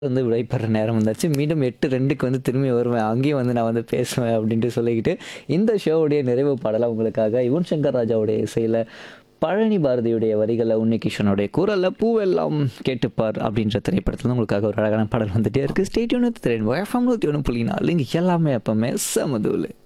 வந்து விடைபெற நேரம் வந்தாச்சு. மீண்டும் 8:02க்கு வந்து திரும்பி வருவேன். அங்கேயும் வந்து நான் வந்து பேசுவேன் அப்படின்ட்டு சொல்லிக்கிட்டு, இந்த ஷோவுடைய நிறைவு பாடலா உங்களுக்காக யுவன் சங்கர் ராஜாவுடைய இசையில, பழனி பாரதியுடைய வரிகள்ல, உன்னிகிருஷ்ணனுடைய குரல்ல "பூவெல்லாம் கேட்டுப்பார்" அப்படின்ற திரைப்படத்துல உங்களுக்காக ஒரு அழகான பாடல் வந்துட்டே இருக்கு. Stay tune with rainbow FM 101.4 இங்க எல்லாமே எப்பவுமே செம தூளு.